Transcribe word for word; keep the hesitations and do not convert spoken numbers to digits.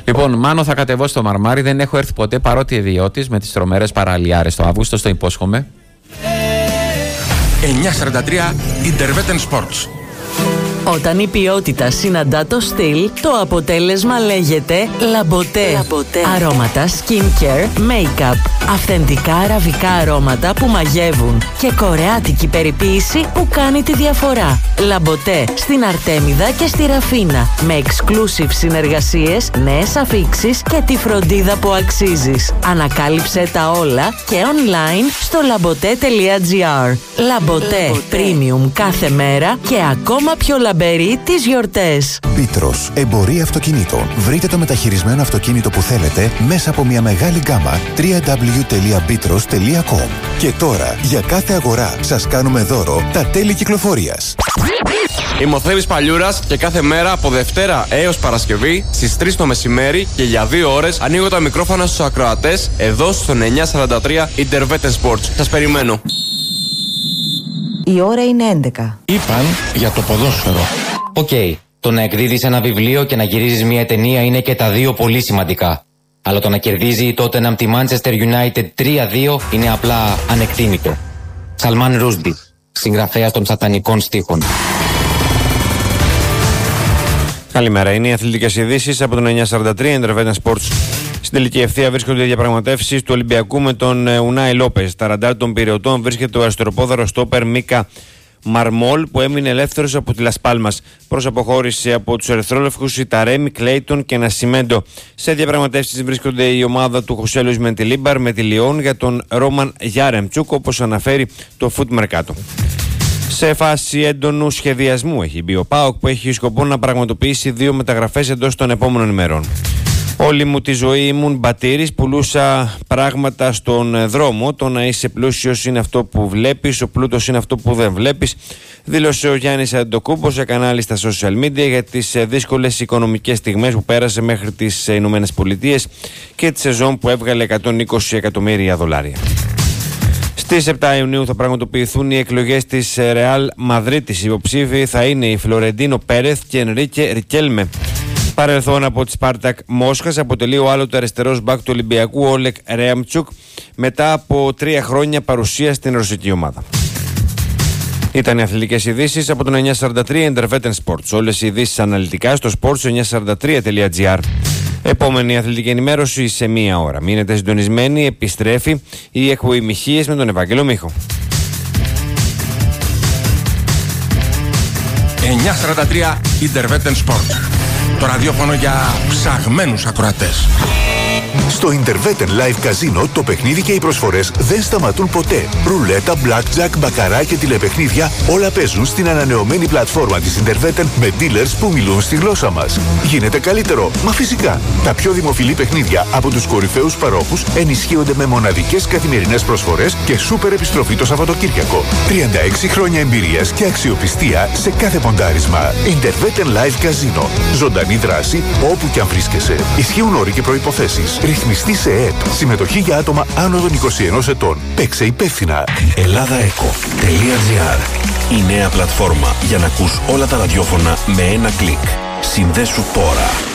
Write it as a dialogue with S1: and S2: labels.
S1: Λοιπόν, Μάνο, θα κατεβώ στο Μαρμάρι. Δεν έχω έρθει ποτέ παρότι ιδιώτης με τις τρομερές παραλιάρες το Αύγουστο. Το υπόσχομαι.
S2: εννιακόσια σαράντα τρία Interveten Sports.
S3: Όταν η ποιότητα συναντά το στυλ, το αποτέλεσμα λέγεται Λαμποτέ. Λαμποτέ. Αρώματα skincare, make-up, αυθεντικά αραβικά αρώματα που μαγεύουν και κορεάτικη περιποίηση που κάνει τη διαφορά. Λαμποτέ στην Αρτέμιδα και στη Ραφίνα, με exclusive συνεργασίες, νέες αφίξεις και τη φροντίδα που αξίζεις. Ανακάλυψε τα όλα και online στο λαμποτέ τελεία τζι άρ. Λαμποτέ, premium κάθε μέρα και ακόμα πιο λαμπερή τις γιορτές.
S4: Πίτρος, εμπορία αυτοκινήτων. Βρείτε το μεταχειρισμένο αυτοκίνητο που θέλετε μέσα από μια μεγάλη γκάμα double-u double-u double-u τελεία πίτρος τελεία κομ. Και τώρα, για κάθε αγορά, σας κάνουμε δώρο τα τέλη κυκλοφορίας.
S5: Είμαι ο Θέμης Παλιούρας και κάθε μέρα από Δευτέρα έως Παρασκευή στις τρεις το μεσημέρι και για δύο ώρες ανοίγω τα μικρόφωνα στους ακροατές εδώ στον εννιακόσια σαράντα τρία Interveten Sports. Σας περιμένω.
S6: Η ώρα είναι έντεκα.
S7: Είπαν για το ποδόσφαιρο.
S8: Οκ, okay. Το να εκδίδεις ένα βιβλίο και να γυρίζεις μια ταινία είναι και τα δύο πολύ σημαντικά. Αλλά το να κερδίζει η Tottenham τη Manchester United τρία δύο είναι απλά ανεκτήμητο. Σαλμάν Ρούσντι, συγγραφέας των σατανικών στίχων.
S9: Καλημέρα, είναι οι αθλητικές ειδήσεις από τον εννιακόσια σαράντα τρία Interveten Sports. Στην τελική ευθεία βρίσκονται οι διαπραγματεύσεις του Ολυμπιακού με τον Ουνάι Λόπες. Τα ραντάρ των Πυραιωτών βρίσκεται ο αριστεροπόδαρος στόπερ Μίκα Μαρμόλ, που έμεινε ελεύθερος από τη Λας Πάλμας. Προς αποχώρηση από τους ερυθρόλευκους η Ταρέμι, Κλέιτον και Νασιμέντο. Σε διαπραγματεύσεις βρίσκονται η ομάδα του Χωσέ Λουίς Μεντιλίμπαρ με τη Λιόν για τον Ρόμαν Γιάρεμτσουκ, όπως αναφέρει το Foot Mercato. Σε φάση έντονου σχεδιασμού έχει μπει ο ΠΑΟΚ, που έχει σκοπό να πραγματοποιήσει δύο μεταγραφές εντός των επόμενων ημερών. Όλη μου τη ζωή ήμουν μπατήρης, πουλούσα πράγματα στον δρόμο. Το να είσαι πλούσιος είναι αυτό που βλέπεις, ο πλούτος είναι αυτό που δεν βλέπεις, δήλωσε ο Γιάννης Αντοκούμπος σε κανάλι στα social media για τις δύσκολες οικονομικές στιγμές που πέρασε μέχρι τις Ηνωμένες Πολιτείες και τη σεζόν που έβγαλε εκατόν είκοσι εκατομμύρια δολάρια. Στις επτά Ιουνίου θα πραγματοποιηθούν οι εκλογές της Ρεάλ Μαδρίτης. Οι υποψήφοι θα είναι οι Φλωρεντίνο Πέρεθ και Ενρίκε Ρικέλμε. Παρελθόν από τη Σπάρτακ Μόσχας αποτελεί ο άλλοτε αριστερός μπακ του Ολυμπιακού Όλεκ Ρέαμτσουκ μετά από τρία χρόνια παρουσία στην ρωσική ομάδα. Ήταν οι αθλητικές ειδήσεις από τον εννιακόσια σαράντα τρία Interveten Sports. Όλες οι ειδήσεις αναλυτικά στο sports εννιακόσια σαράντα τρία τελεία τζι άρ. Επόμενη αθλητική ενημέρωση σε μία ώρα. Μείνετε συντονισμένοι, επιστρέφει η εκπομπή Μιχίες με τον Ευάγγελο Μίχο.
S2: εννιακόσια σαράντα τρία Interveten Sports. Το ραδιόφωνο για ψαγμένους ακροατές.
S4: Στο Interveten Live Casino το παιχνίδι και οι προσφορές δεν σταματούν ποτέ. Ρουλέτα, blackjack, μπακαρά και τηλεπαιχνίδια όλα παίζουν στην ανανεωμένη πλατφόρμα της Interveten με dealers που μιλούν στη γλώσσα μας. Γίνεται καλύτερο, μα φυσικά. Τα πιο δημοφιλή παιχνίδια από τους κορυφαίους παρόχους ενισχύονται με μοναδικές καθημερινές προσφορές και σούπερ επιστροφή το Σαββατοκύριακο. τριάντα έξι χρόνια εμπειρίας και αξιοπιστία σε κάθε ποντάρισμα. Interveten Live Casino. Ζωντανή δράση όπου κι αν βρίσκεσαι. Ισχύουν όροι και προϋποθέσεις. Ρυθμιστή σε ΕΕΠ. Συμμετοχή για άτομα άνω των είκοσι ενός ετών. Παίξε υπεύθυνα.
S10: ελλάδαεκο τελεία τζι άρ. Η νέα πλατφόρμα για να ακούς όλα τα ραδιόφωνα με ένα κλικ. Συνδέσου τώρα.